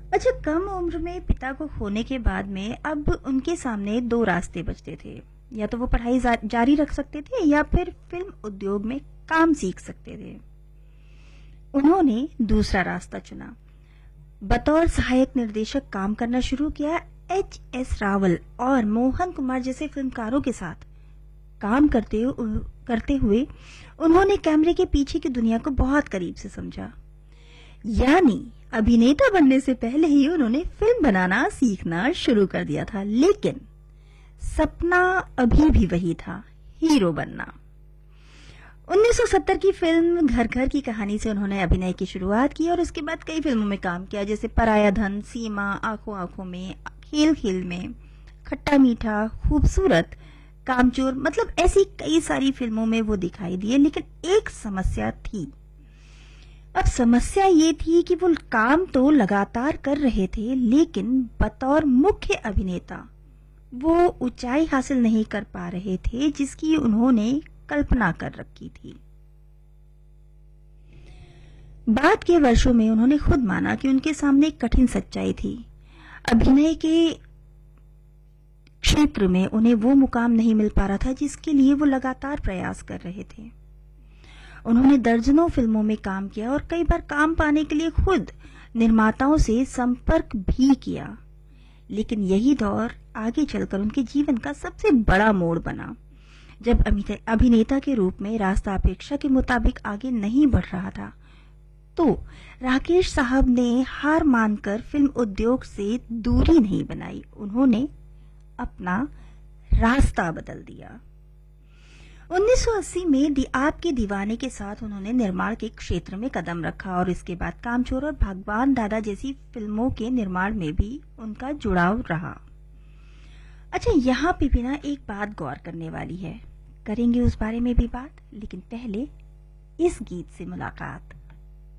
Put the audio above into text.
अच्छा, कम उम्र में पिता को खोने के बाद में अब उनके सामने दो रास्ते बचते थे। या तो वो पढ़ाई जारी रख सकते थे या फिर फिल्म उद्योग में काम सीख सकते थे। उन्होंने दूसरा रास्ता चुना। बतौर सहायक निर्देशक काम करना शुरू किया। एच.एस. रावल और मोहन कुमार जैसे फिल्मकारों के साथ काम करते हुए उन्होंने कैमरे के पीछे की दुनिया को बहुत करीब से समझा। यानी अभिनेता बनने से पहले ही उन्होंने फिल्म बनाना सीखना शुरू कर दिया था, लेकिन सपना अभी भी वही था, हीरो बनना। 1970 की फिल्म घर घर की कहानी से उन्होंने अभिनय की शुरुआत की और उसके बाद कई फिल्मों में काम किया, जैसे पराया धन, सीमा, आंखों आंखों में, खेल खेल में, खट्टा मीठा, खूबसूरत, कामचोर, मतलब ऐसी कई सारी फिल्मों में वो दिखाई दिए। लेकिन एक समस्या थी। अब समस्या ये थी कि वो काम तो लगातार कर रहे थे, लेकिन बतौर मुख्य अभिनेता वो ऊंचाई हासिल नहीं कर पा रहे थे जिसकी उन्होंने कल्पना कर रखी थी। बाद के वर्षों में उन्होंने खुद माना कि उनके सामने एक कठिन सच्चाई थी। अभिनय के क्षेत्र में उन्हें वो मुकाम नहीं मिल पा रहा था जिसके लिए वो लगातार प्रयास कर रहे थे। उन्होंने दर्जनों फिल्मों में काम किया और कई बार काम पाने के लिए खुद निर्माताओं से संपर्क भी किया। लेकिन यही दौर आगे चलकर उनके जीवन का सबसे बड़ा मोड़ बना, जब अभिनेता के रूप में रास्ता अपेक्षा के मुताबिक आगे नहीं बढ़ रहा था। तो राकेश साहब ने हार मानकर फिल्म उद्योग से दूरी नहीं बनाई, उन्होंने अपना रास्ता बदल दिया। 1980 में आपके दीवाने के साथ उन्होंने निर्माण के क्षेत्र में कदम रखा और इसके बाद कामचोर और भगवान दादा जैसी फिल्मों के निर्माण में भी उनका जुड़ाव रहा। अच्छा, यहाँ पे भी ना एक बात गौर करने वाली है, करेंगे उस बारे में भी बात, लेकिन पहले इस गीत से मुलाकात।